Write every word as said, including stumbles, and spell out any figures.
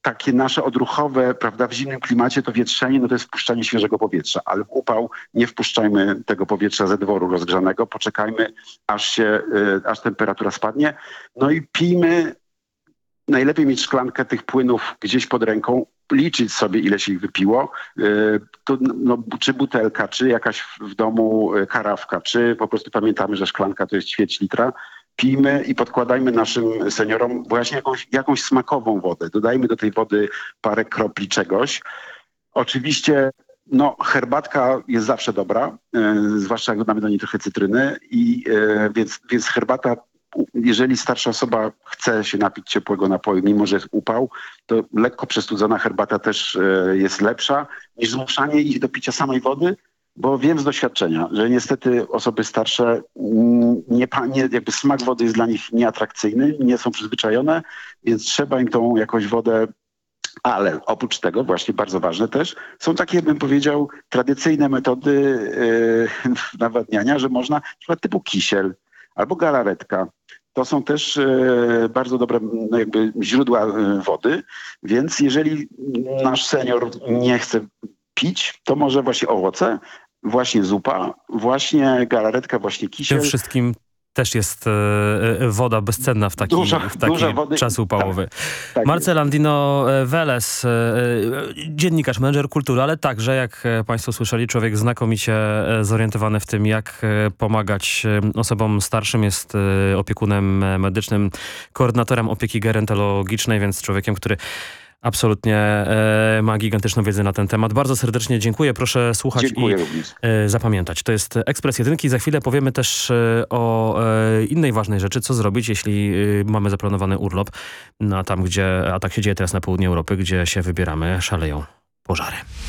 takie nasze odruchowe, prawda, w zimnym klimacie to wietrzenie, no to jest wpuszczanie świeżego powietrza, ale w upał nie wpuszczajmy tego powietrza ze dworu rozgrzanego, poczekajmy aż się, y, aż temperatura spadnie. No i pijmy, najlepiej mieć szklankę tych płynów gdzieś pod ręką, liczyć sobie, ile się ich wypiło, y, to, no, czy butelka, czy jakaś w domu y, karawka, czy po prostu pamiętamy, że szklanka to jest ćwierć litra. Pijmy i podkładajmy naszym seniorom właśnie jakąś, jakąś smakową wodę. Dodajmy do tej wody parę kropli czegoś. Oczywiście no, herbatka jest zawsze dobra, yy, zwłaszcza jak dodamy do niej trochę cytryny. I, yy, więc, więc herbata, jeżeli starsza osoba chce się napić ciepłego napoju, mimo że jest upał, to lekko przestudzona herbata też yy, jest lepsza niż zmuszanie ich do picia samej wody. Bo wiem z doświadczenia, że niestety osoby starsze, nie, nie, jakby smak wody jest dla nich nieatrakcyjny, nie są przyzwyczajone, więc trzeba im tą jakąś wodę, ale oprócz tego właśnie bardzo ważne też, są takie, bym powiedział, tradycyjne metody yy, nawadniania, że można, na przykład typu kisiel albo galaretka. To są też e, bardzo dobre no jakby źródła e, wody, więc jeżeli nasz senior nie chce pić, to może właśnie owoce, właśnie zupa, właśnie galaretka, właśnie kisiel. Tym wszystkim też jest e, woda bezcenna w taki, dużo, w taki dużo wody. czas upałowy. Tak, tak Marcel Andino Veles, e, dziennikarz, menedżer kultury, ale także, jak państwo słyszeli, człowiek znakomicie zorientowany w tym, jak pomagać osobom starszym. Jest opiekunem medycznym, koordynatorem opieki gerontologicznej, więc człowiekiem, który absolutnie e, ma gigantyczną wiedzę na ten temat. Bardzo serdecznie dziękuję. Proszę słuchać dziękuję i również. E, zapamiętać. To jest Ekspres Jedynki. Za chwilę powiemy też e, o e, innej ważnej rzeczy. Co zrobić, jeśli e, mamy zaplanowany urlop, no, tam gdzie, a tak się dzieje teraz na południu Europy, gdzie się wybieramy, szaleją pożary.